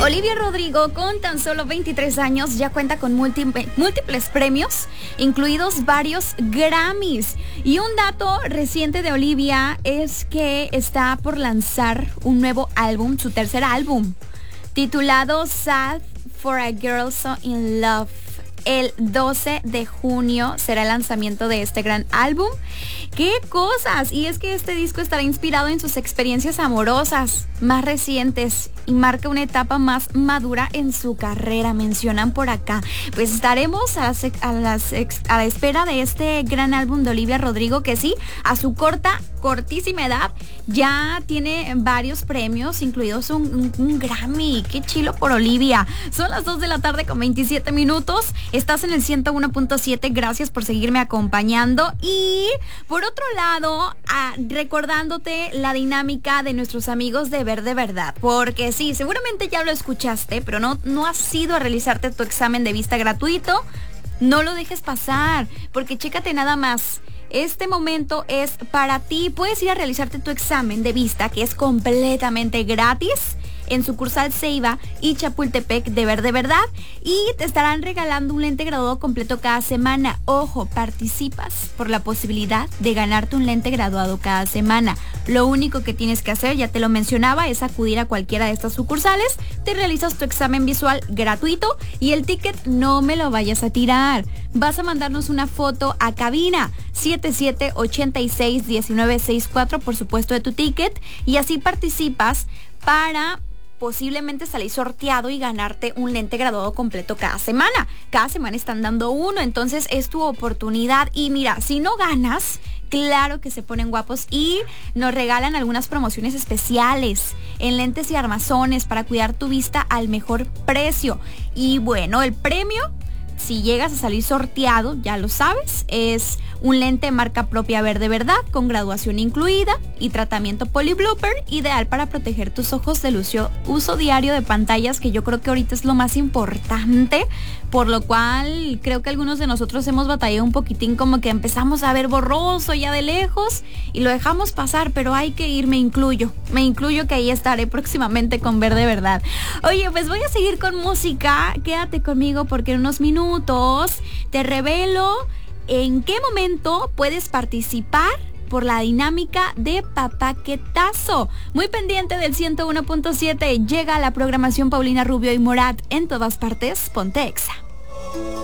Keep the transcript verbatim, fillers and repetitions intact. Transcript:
Olivia Rodrigo, con tan solo veintitrés años, ya cuenta con múltiples, múltiples premios, incluidos varios Grammys. Y un dato reciente de Olivia es que está por lanzar un nuevo álbum, su tercer álbum, titulado Sad for a Girl So in Love. El doce de junio será el lanzamiento de este gran álbum. ¡Qué cosas! Y es que este disco estará inspirado en sus experiencias amorosas más recientes y marca una etapa más madura en su carrera, mencionan por acá. Pues estaremos a, las, a, las, a la espera de este gran álbum de Olivia Rodrigo, que sí, a su corta, cortísima edad, ya tiene varios premios, incluidos un, un, un Grammy. ¡Qué chilo por Olivia! Son las dos de la tarde con veintisiete minutos. Estás en el ciento uno punto siete, gracias por seguirme acompañando. Y por otro lado, ah, recordándote la dinámica de nuestros amigos de Ver de Verdad, porque sí, seguramente ya lo escuchaste, pero no, no has ido a realizarte tu examen de vista gratuito. No lo dejes pasar, porque chécate nada más. Este momento es para ti. Puedes ir a realizarte tu examen de vista, que es completamente gratis, en sucursal Ceiba y Chapultepec de Ver de Verdad, y te estarán regalando un lente graduado completo cada semana. Ojo, participas por la posibilidad de ganarte un lente graduado cada semana. Lo único que tienes que hacer, ya te lo mencionaba, es acudir a cualquiera de estas sucursales, te realizas tu examen visual gratuito y el ticket no me lo vayas a tirar. Vas a mandarnos una foto a cabina siete siete ocho seis uno nueve seis cuatro, por supuesto, de tu ticket, y así participas para posiblemente salir sorteado y ganarte un lente graduado completo cada semana. Cada semana están dando uno, entonces es tu oportunidad. Y mira, si no ganas, claro que se ponen guapos y nos regalan algunas promociones especiales en lentes y armazones para cuidar tu vista al mejor precio. Y bueno, el premio, si llegas a salir sorteado, ya lo sabes, es un lente marca propia Ver de Verdad, con graduación incluida y tratamiento Polyblooper, ideal para proteger tus ojos del uso, uso diario de pantallas, que yo creo que ahorita es lo más importante, por lo cual creo que algunos de nosotros hemos batallado un poquitín, como que empezamos a ver borroso ya de lejos y lo dejamos pasar, pero hay que ir, me incluyo, me incluyo que ahí estaré próximamente con Ver de Verdad. Oye, pues voy a seguir con música, quédate conmigo porque en unos minutos te revelo en qué momento puedes participar por la dinámica de Papaquetazo. Muy pendiente del ciento uno punto siete, llega la programación Paulina Rubio y Morat en todas partes. Ponte Exa.